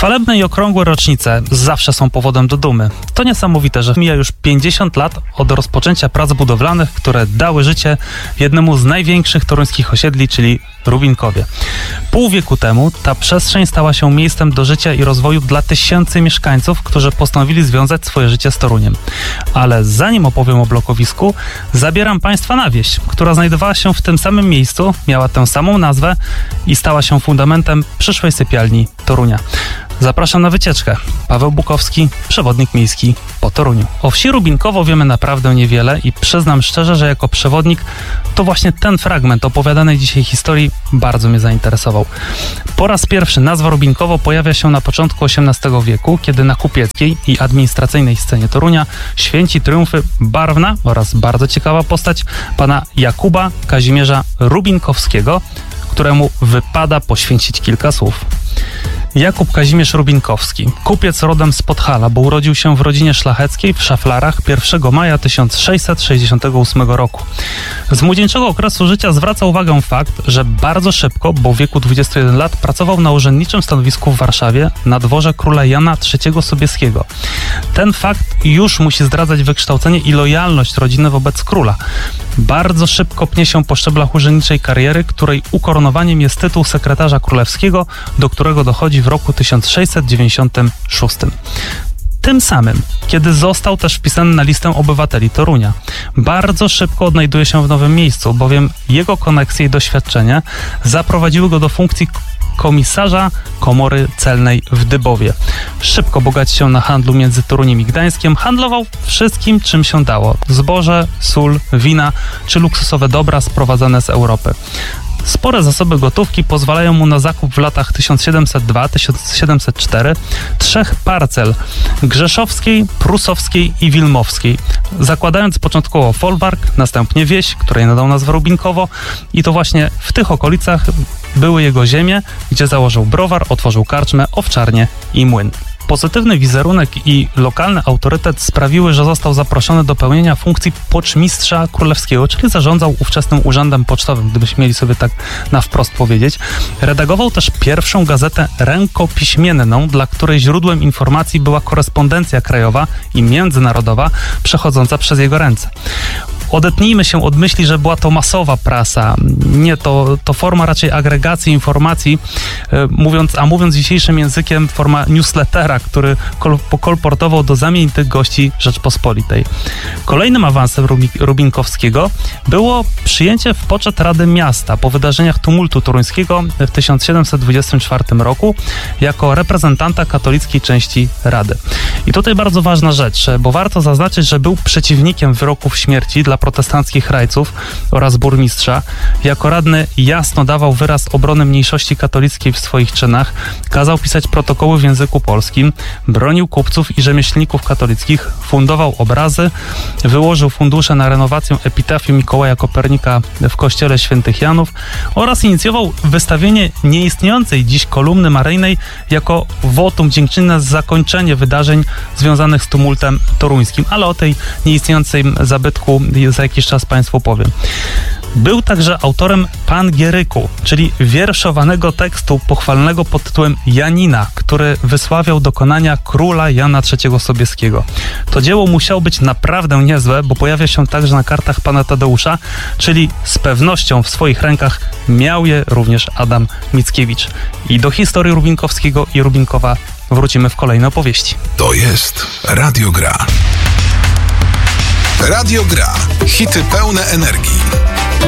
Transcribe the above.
Chwalebne i okrągłe rocznice zawsze są powodem do dumy. To niesamowite, że mija już 50 lat od rozpoczęcia prac budowlanych, które dały życie jednemu z największych toruńskich osiedli, czyli Rubinkowie. Pół wieku temu ta przestrzeń stała się miejscem do życia i rozwoju dla tysięcy mieszkańców, którzy postanowili związać swoje życie z Toruniem. Ale zanim opowiem o blokowisku, zabieram Państwa na wieś, która znajdowała się w tym samym miejscu, miała tę samą nazwę i stała się fundamentem przyszłej sypialni Torunia. Zapraszam na wycieczkę. Paweł Bukowski, przewodnik miejski po Toruniu. O wsi Rubinkowo wiemy naprawdę niewiele i przyznam szczerze, że jako przewodnik to właśnie ten fragment opowiadanej dzisiaj historii bardzo mnie zainteresował. Po raz pierwszy nazwa Rubinkowo pojawia się na początku XVIII wieku, kiedy na kupieckiej i administracyjnej scenie Torunia święci triumfy barwna oraz bardzo ciekawa postać pana Jakuba Kazimierza Rubinkowskiego, któremu wypada poświęcić kilka słów. Jakub Kazimierz Rubinkowski, kupiec rodem z Podhala, bo urodził się w rodzinie szlacheckiej w Szaflarach 1 maja 1668 roku. Z młodzieńczego okresu życia zwraca uwagę fakt, że bardzo szybko, bo w wieku 21 lat, pracował na urzędniczym stanowisku w Warszawie na dworze króla Jana III Sobieskiego. Ten fakt już musi zdradzać wykształcenie i lojalność rodziny wobec króla. Bardzo szybko pnie się po szczeblach urzędniczej kariery, której ukoronowaniem jest tytuł sekretarza królewskiego, do którego dochodzi w roku 1696. Tym samym, kiedy został też wpisany na listę obywateli Torunia. Bardzo szybko odnajduje się w nowym miejscu, bowiem jego koneksje i doświadczenie zaprowadziły go do funkcji komisarza komory celnej w Dybowie. Szybko bogaci się na handlu między Toruniem i Gdańskiem, handlował wszystkim, czym się dało. Zboże, sól, wina czy luksusowe dobra sprowadzane z Europy. Spore zasoby gotówki pozwalają mu na zakup w latach 1702-1704 trzech parcel: Grzeszowskiej, Prusowskiej i Wilmowskiej, zakładając początkowo folwark, następnie wieś, której nadał nazwę Rubinkowo, i to właśnie w tych okolicach były jego ziemie, gdzie założył browar, otworzył karczmę, owczarnię i młyn. Pozytywny wizerunek i lokalny autorytet sprawiły, że został zaproszony do pełnienia funkcji poczmistrza królewskiego, czyli zarządzał ówczesnym urzędem pocztowym, gdybyśmy mieli sobie tak na wprost powiedzieć. Redagował też pierwszą gazetę rękopiśmienną, dla której źródłem informacji była korespondencja krajowa i międzynarodowa przechodząca przez jego ręce. Odetnijmy się od myśli, że była to masowa prasa. Nie, to forma raczej agregacji informacji, mówiąc dzisiejszym językiem, forma newslettera, który kolportował do zamienitych gości Rzeczpospolitej. Kolejnym awansem Rubinkowskiego było przyjęcie w poczet Rady Miasta po wydarzeniach tumultu toruńskiego w 1724 roku jako reprezentanta katolickiej części Rady. I tutaj bardzo ważna rzecz, bo warto zaznaczyć, że był przeciwnikiem wyroków śmierci dla protestanckich rajców oraz burmistrza. Jako radny jasno dawał wyraz obrony mniejszości katolickiej w swoich czynach, kazał pisać protokoły w języku polskim, bronił kupców i rzemieślników katolickich, fundował obrazy, wyłożył fundusze na renowację epitafium Mikołaja Kopernika w kościele Świętych Janów oraz inicjował wystawienie nieistniejącej dziś kolumny maryjnej jako wotum dziękczynne za zakończenie wydarzeń związanych z tumultem toruńskim, ale o tej nieistniejącym zabytku za jakiś czas Państwu powiem. Był także autorem Pangieryku, czyli wierszowanego tekstu pochwalnego pod tytułem Janina, który wysławiał dokonania króla Jana III Sobieskiego. To dzieło musiało być naprawdę niezłe, bo pojawia się także na kartach pana Tadeusza, czyli z pewnością w swoich rękach miał je również Adam Mickiewicz. I do historii Rubinkowskiego i Rubinkowa wrócimy w kolejnej opowieści. To jest Radio Gra. Radio Gra. Hity pełne energii.